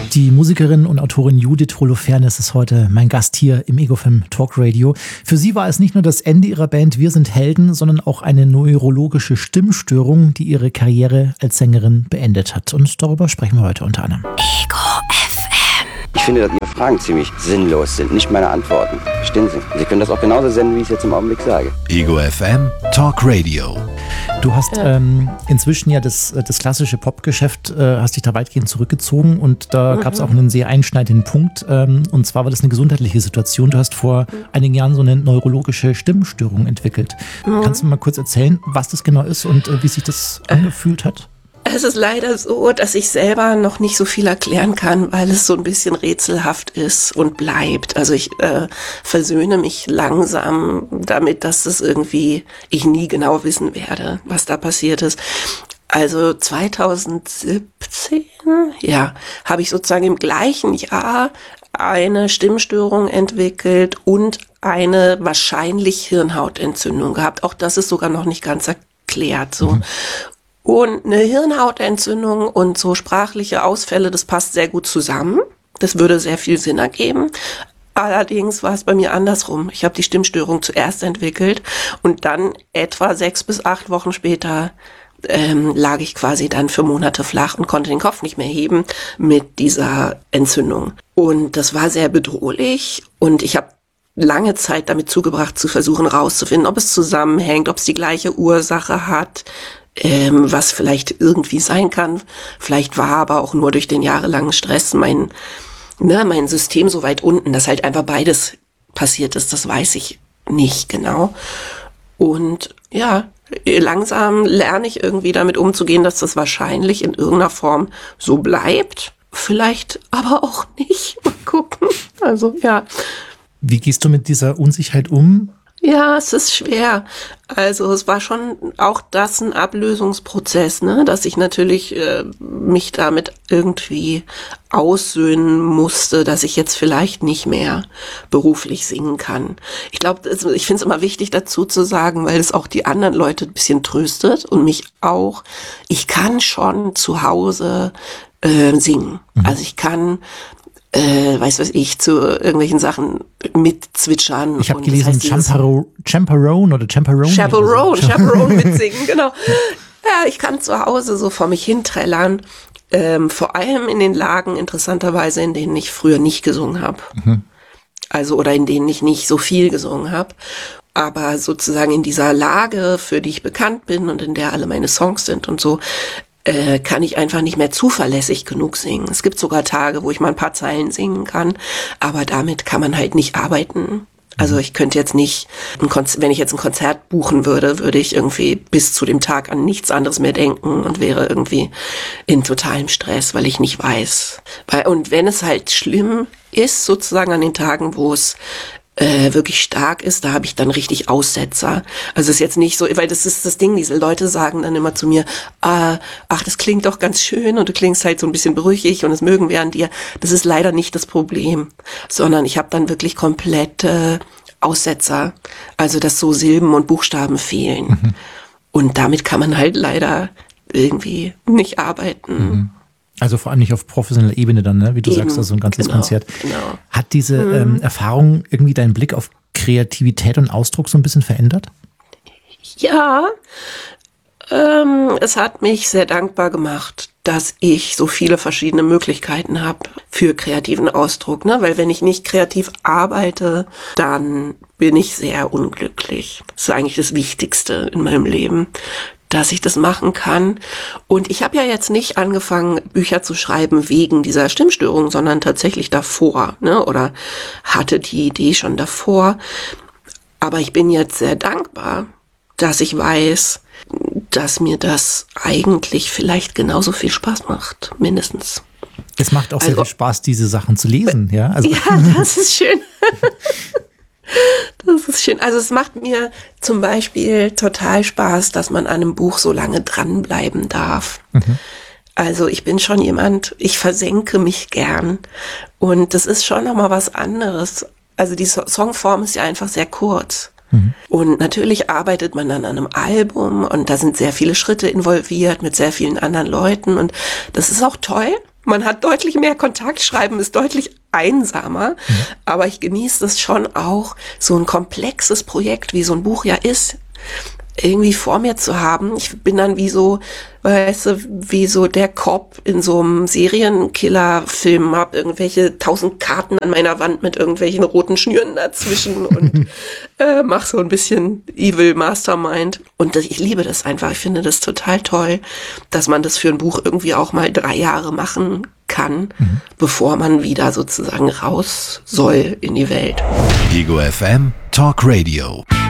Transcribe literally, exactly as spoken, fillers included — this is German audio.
Die Musikerin und Autorin Judith Holofernes ist heute mein Gast hier im Ego F M Talk Radio. Für sie war es nicht nur das Ende ihrer Band Wir sind Helden, sondern auch eine neurologische Stimmstörung, die ihre Karriere als Sängerin beendet hat. Und darüber sprechen wir heute unter anderem. Ego F M. Ich finde, dass Ihre Fragen ziemlich sinnlos sind, nicht meine Antworten. Verstehen Sie? Sie können das auch genauso senden, wie ich es jetzt im Augenblick sage. Ego F M Talk Radio. Du hast ähm, inzwischen ja das, das klassische Popgeschäft, äh, hast dich da weitgehend zurückgezogen und da mhm. gab es auch einen sehr einschneidenden Punkt. Ähm, und zwar war das eine gesundheitliche Situation. Du hast vor mhm. einigen Jahren so eine neurologische Stimmstörung entwickelt. Mhm. Kannst du mal kurz erzählen, was das genau ist und äh, wie sich das angefühlt hat? Es ist leider so, dass ich selber noch nicht so viel erklären kann, weil es so ein bisschen rätselhaft ist und bleibt. Also ich äh, versöhne mich langsam damit, dass es irgendwie, ich nie genau wissen werde, was da passiert ist. Also zweitausendsiebzehn, ja, habe ich sozusagen im gleichen Jahr eine Stimmstörung entwickelt und eine wahrscheinlich Hirnhautentzündung gehabt. Auch das ist sogar noch nicht ganz erklärt, so. Mhm. Und eine Hirnhautentzündung und so sprachliche Ausfälle, das passt sehr gut zusammen. Das würde sehr viel Sinn ergeben. Allerdings war es bei mir andersrum. Ich habe die Stimmstörung zuerst entwickelt und dann etwa sechs bis acht Wochen später ähm, lag ich quasi dann für Monate flach und konnte den Kopf nicht mehr heben mit dieser Entzündung. Und das war sehr bedrohlich und ich habe lange Zeit damit zugebracht, zu versuchen rauszufinden, ob es zusammenhängt, ob es die gleiche Ursache hat, ähm, was vielleicht irgendwie sein kann. Vielleicht war aber auch nur durch den jahrelangen Stress mein, ne, mein System so weit unten, dass halt einfach beides passiert ist. Das weiß ich nicht genau. Und ja, langsam lerne ich irgendwie damit umzugehen, dass das wahrscheinlich in irgendeiner Form so bleibt. Vielleicht aber auch nicht. Mal gucken. Also ja. Wie gehst du mit dieser Unsicherheit um? Ja, es ist schwer. Also es war schon auch das ein Ablösungsprozess, ne, dass ich natürlich äh, mich damit irgendwie aussöhnen musste, dass ich jetzt vielleicht nicht mehr beruflich singen kann. Ich glaube, ich finde es immer wichtig dazu zu sagen, weil es auch die anderen Leute ein bisschen tröstet und mich auch. Ich kann schon zu Hause äh, singen. Mhm. Also ich kann Äh, weiß was ich, zu irgendwelchen Sachen mitzwitschern. Ich habe gelesen, das heißt Chaperone oder Chaperone. Chaperone, Chaperone mitsingen, genau. Ja, ich kann zu Hause so vor mich hinträllern. Ähm, vor allem in den Lagen, interessanterweise, in denen ich früher nicht gesungen habe. Mhm. Also, oder in denen ich nicht so viel gesungen habe. Aber sozusagen in dieser Lage, für die ich bekannt bin und in der alle meine Songs sind und so, äh, kann ich einfach nicht mehr zuverlässig genug singen. Es gibt sogar Tage, wo ich mal ein paar Zeilen singen kann, aber damit kann man halt nicht arbeiten. Also ich könnte jetzt nicht, ein Konz- wenn ich jetzt ein Konzert buchen würde, würde ich irgendwie bis zu dem Tag an nichts anderes mehr denken und wäre irgendwie in totalem Stress, weil ich nicht weiß. Weil, und wenn es halt schlimm ist, sozusagen an den Tagen, wo es Äh, wirklich stark ist, da habe ich dann richtig Aussetzer. Also es ist jetzt nicht so, weil das ist das Ding, diese Leute sagen dann immer zu mir, ah, ach, das klingt doch ganz schön und du klingst halt so ein bisschen brüchig und das mögen wir an dir. Das ist leider nicht das Problem, sondern ich habe dann wirklich komplette Aussetzer, also dass so Silben und Buchstaben fehlen. Mhm. Und damit kann man halt leider irgendwie nicht arbeiten. Mhm. Also vor allem nicht auf professioneller Ebene dann, ne? Wie du Eben, sagst, also ein ganzes genau, Konzert. Genau. Hat diese mhm. ähm, Erfahrung irgendwie deinen Blick auf Kreativität und Ausdruck so ein bisschen verändert? Ja, ähm, es hat mich sehr dankbar gemacht, dass ich so viele verschiedene Möglichkeiten habe für kreativen Ausdruck, ne? Weil wenn ich nicht kreativ arbeite, dann bin ich sehr unglücklich. Das ist eigentlich das Wichtigste in meinem Leben, dass ich das machen kann. Und ich habe ja jetzt nicht angefangen, Bücher zu schreiben wegen dieser Stimmstörung, sondern tatsächlich davor, ne? Oder hatte die Idee schon davor. Aber ich bin jetzt sehr dankbar, dass ich weiß, dass mir das eigentlich vielleicht genauso viel Spaß macht, mindestens. Es macht auch also, sehr viel Spaß, diese Sachen zu lesen, ja? Also. Ja, das ist schön. Das ist schön. Also es macht mir zum Beispiel total Spaß, dass man an einem Buch so lange dranbleiben darf. Mhm. Also ich bin schon jemand, ich versenke mich gern. Und das ist schon nochmal was anderes. Also die Songform ist ja einfach sehr kurz. Mhm. Und natürlich arbeitet man dann an einem Album und da sind sehr viele Schritte involviert mit sehr vielen anderen Leuten und das ist auch toll. Man hat deutlich mehr Kontakt, Schreiben ist deutlich einsamer, mhm. aber ich genieße es schon auch, so ein komplexes Projekt, wie so ein Buch ja ist, irgendwie vor mir zu haben. Ich bin dann wie so, weißt du, wie so der Cop in so einem Serienkiller-Film, hab irgendwelche tausend Karten an meiner Wand mit irgendwelchen roten Schnüren dazwischen und äh, mach so ein bisschen Evil Mastermind. Und das, ich liebe das einfach. Ich finde das total toll, dass man das für ein Buch irgendwie auch mal drei Jahre machen kann, mhm. bevor man wieder sozusagen raus soll in die Welt. Ego F M Talk Radio.